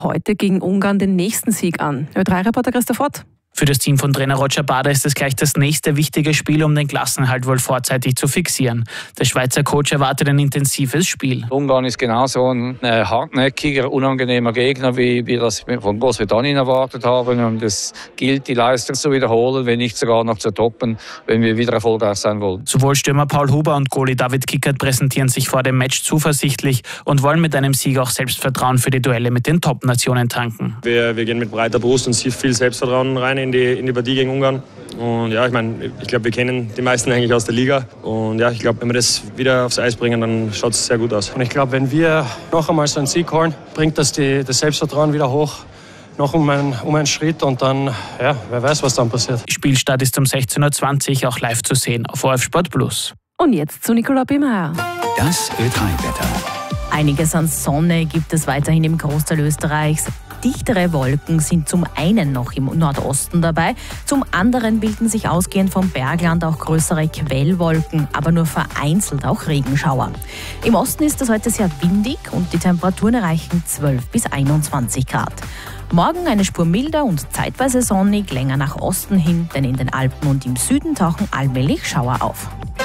heute gegen Ungarn den nächsten Sieg an. Ö3-Reporter Christoph Ott. Für das Team von Trainer Roger Bader ist es gleich das nächste wichtige Spiel, um den Klassenerhalt wohl vorzeitig zu fixieren. Der Schweizer Coach erwartet ein intensives Spiel. Ungarn ist genauso ein hartnäckiger, unangenehmer Gegner, wie wir das von Großbritannien erwartet haben. Und es gilt, die Leistung zu wiederholen, wenn nicht sogar noch zu toppen, wenn wir wieder erfolgreich sein wollen. Sowohl Stürmer Paul Huber und Goalie David Kickert präsentieren sich vor dem Match zuversichtlich und wollen mit einem Sieg auch Selbstvertrauen für die Duelle mit den Top-Nationen tanken. Wir gehen mit breiter Brust und viel Selbstvertrauen rein in die Partie gegen Ungarn. Und ja, ich glaube, wir kennen die meisten eigentlich aus der Liga. Und ja, ich glaube, wenn wir das wieder aufs Eis bringen, dann schaut es sehr gut aus. Und ich glaube, wenn wir noch einmal so einen Sieg holen, bringt das Selbstvertrauen wieder hoch. Noch um einen Schritt und dann, ja, wer weiß, was dann passiert. Spielstart ist um 16:20 Uhr auch live zu sehen auf ORF Sport Plus. Und jetzt zu Nicola Bimmer. Das Ö3-Wetter. Einiges an Sonne gibt es weiterhin im Großteil Österreichs. Dichtere Wolken sind zum einen noch im Nordosten dabei, zum anderen bilden sich ausgehend vom Bergland auch größere Quellwolken, aber nur vereinzelt auch Regenschauer. Im Osten ist es heute sehr windig und die Temperaturen erreichen 12 bis 21 Grad. Morgen eine Spur milder und zeitweise sonnig, länger nach Osten hin, denn in den Alpen und im Süden tauchen allmählich Schauer auf.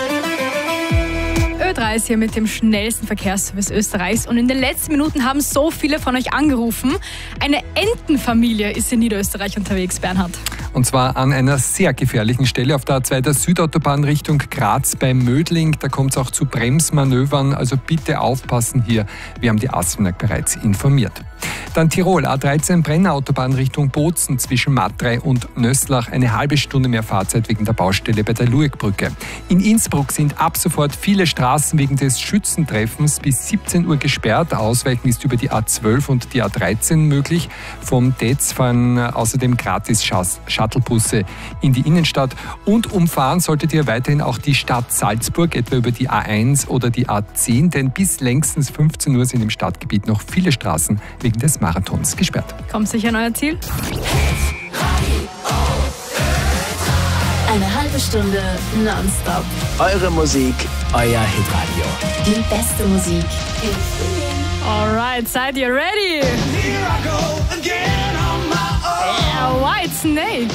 Ö3 ist hier mit dem schnellsten Verkehrsservice Österreichs und in den letzten Minuten haben so viele von euch angerufen. Eine Entenfamilie ist in Niederösterreich unterwegs, Bernhard. Und zwar an einer sehr gefährlichen Stelle auf der A2 der Südautobahn Richtung Graz bei Mödling. Da kommt es auch zu Bremsmanövern, also bitte aufpassen hier. Wir haben die ASFINAG bereits informiert. Dann Tirol, A13 Brenner-Autobahn Richtung Bozen zwischen Matrei und Nöslach. Eine halbe Stunde mehr Fahrzeit wegen der Baustelle bei der Luegbrücke. In Innsbruck sind ab sofort viele Straßen wegen des Schützentreffens bis 17 Uhr gesperrt. Ausweichen ist über die A12 und die A13 möglich. Vom Tetz fahren außerdem gratis Shuttlebusse in die Innenstadt. Und umfahren solltet ihr weiterhin auch die Stadt Salzburg, etwa über die A1 oder die A10. Denn bis längstens 15 Uhr sind im Stadtgebiet noch viele Straßen wegen des Marathons gesperrt. Kommt sicher an euer Ziel? Eine halbe Stunde nonstop. Eure Musik, euer Hitradio. Die beste Musik. Alright, seid ihr ready? Yeah, White Snake.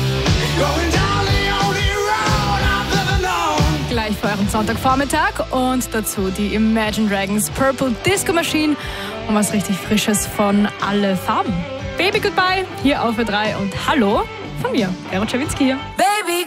Gleich für euren Sonntagvormittag und dazu die Imagine Dragons Purple Disco Machine und was richtig Frisches von Alle Farben. Baby Goodbye hier auf Ö3 und Hallo von mir, Vero Czerwinski hier.